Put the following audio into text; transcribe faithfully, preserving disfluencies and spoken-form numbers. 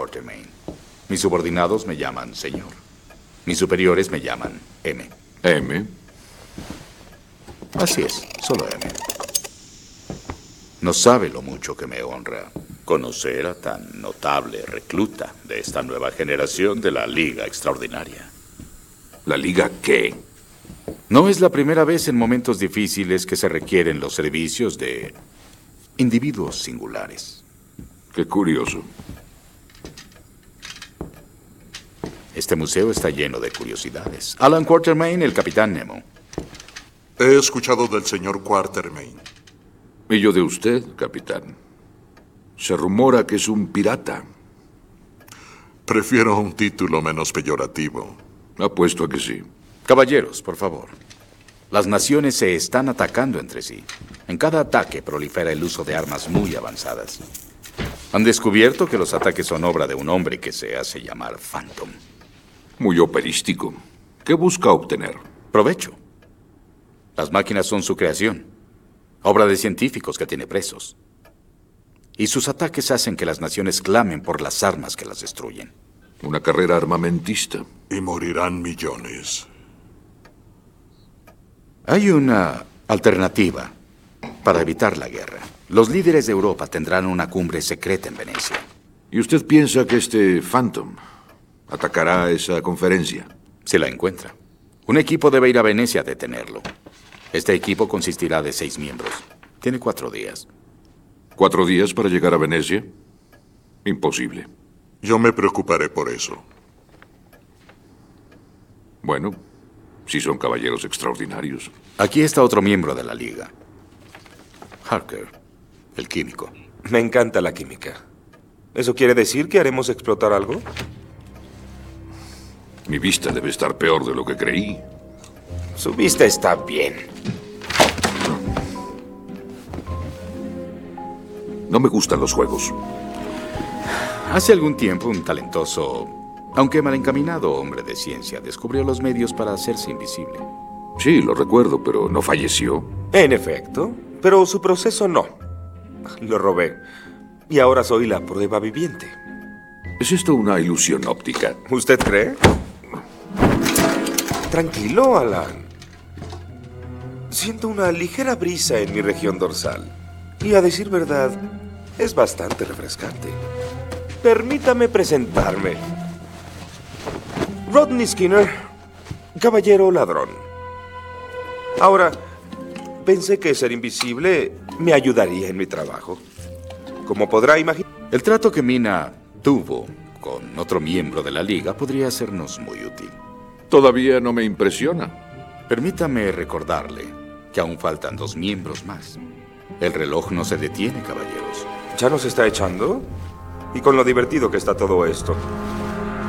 Quatermain. Mis subordinados me llaman señor. Mis superiores me llaman M. ¿M? Así es, solo M. No sabe lo mucho que me honra conocer a tan notable recluta de esta nueva generación de la Liga Extraordinaria. ¿La Liga qué? No es la primera vez en momentos difíciles que se requieren los servicios de individuos singulares. Qué curioso. Este museo está lleno de curiosidades. Alan Quatermain, el Capitán Nemo. He escuchado del señor Quatermain. ¿Y yo de usted, capitán? Se rumora que es un pirata. Prefiero un título menos peyorativo. Apuesto a que sí. Caballeros, por favor. Las naciones se están atacando entre sí. En cada ataque prolifera el uso de armas muy avanzadas. Han descubierto que los ataques son obra de un hombre que se hace llamar Phantom. Muy operístico. ¿Qué busca obtener? Provecho. Las máquinas son su creación. Obra de científicos que tiene presos. Y sus ataques hacen que las naciones clamen por las armas que las destruyen. Una carrera armamentista. Y morirán millones. Hay una alternativa para evitar la guerra. Los líderes de Europa tendrán una cumbre secreta en Venecia. ¿Y usted piensa que este Phantom atacará esa conferencia? Si la encuentra. Un equipo debe ir a Venecia a detenerlo. Este equipo consistirá de seis miembros. Tiene cuatro días. ¿Cuatro días para llegar a Venecia? Imposible. Yo me preocuparé por eso. Bueno, si son caballeros extraordinarios. Aquí está otro miembro de la Liga. Harker, el químico. Me encanta la química. ¿Eso quiere decir que haremos explotar algo? Mi vista debe estar peor de lo que creí. Su vista está bien. No me gustan los juegos. Hace algún tiempo, un talentoso, aunque mal encaminado hombre de ciencia, descubrió los medios para hacerse invisible. Sí, lo recuerdo, pero no falleció. En efecto, pero su proceso no. Lo robé. Y ahora soy la prueba viviente. ¿Es esto una ilusión óptica? ¿Usted cree? Tranquilo, Alan. Siento una ligera brisa en mi región dorsal. Y a decir verdad, es bastante refrescante. Permítame presentarme. Rodney Skinner, caballero ladrón. Ahora, pensé que ser invisible me ayudaría en mi trabajo. Como podrá imaginar... El trato que Mina tuvo con otro miembro de la Liga podría sernos muy útil. Todavía no me impresiona. Permítame recordarle que aún faltan dos miembros más. El reloj no se detiene, caballeros. ¿Ya nos está echando? ¿Y con lo divertido que está todo esto?